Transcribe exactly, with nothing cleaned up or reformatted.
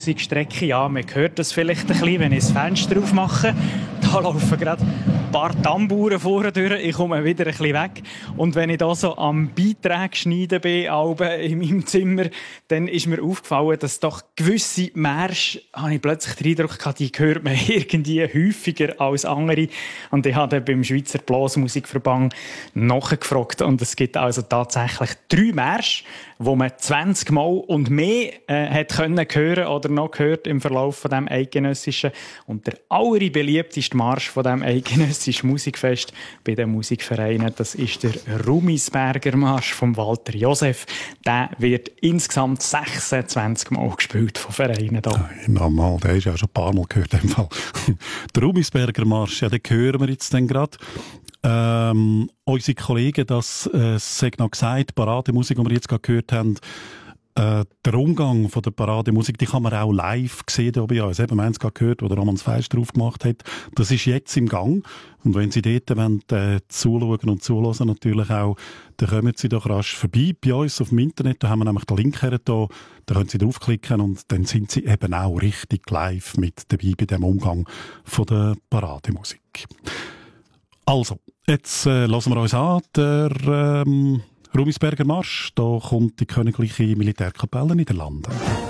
Musikstrecke. Ja, man hört das vielleicht ein bisschen, wenn ich das Fenster aufmache. Da laufen gerade ein paar Tamburen vorne durch. Ich komme wieder ein bisschen weg. Und wenn ich da so am Beitrag schneiden bin, in meinem Zimmer, dann ist mir aufgefallen, dass doch gewisse Märsche, habe ich plötzlich den Eindruck gehabt, die hört man irgendwie häufiger als andere. Und ich habe dann beim Schweizer Blasmusikverband nachgefragt. Und es gibt also tatsächlich drei Märsche, wo man zwanzig Mal und mehr äh, hat können hören oder noch gehört im Verlauf von dem eidgenössischen. Und der allerbeliebteste Marsch von dem eidgenössischen Musikfest bei den Musikvereinen, das ist der Rumisberger Marsch von Walter Josef. Der wird insgesamt sechsundzwanzig Mal gespielt von Vereinen hier. Ja, normal, der ist ja schon ein paar Mal gehört. In dem Fall. Der Rumisberger Marsch, ja, den hören wir jetzt dann gerade. Ähm, unsere Kollegen, das äh, sagt noch gesagt, Parademusik, die wir jetzt gerade gehört haben, äh, der Umgang von der Parademusik, die kann man auch live sehen hier bei uns. Eben, wir haben es gerade gehört, wo der Roman Feist drauf gemacht hat. Das ist jetzt im Gang. Und wenn Sie dort wollen, äh, zuschauen und zuhören natürlich auch, dann kommen Sie doch rasch vorbei bei uns auf dem Internet. Da haben wir nämlich den Link her, da, da können Sie draufklicken und dann sind Sie eben auch richtig live mit dabei bei dem Umgang von der Parademusik. Also, jetzt äh, hören wir uns an, der ähm, Rumisberger Marsch. Da kommt die Königliche Militärkapelle Niederlande.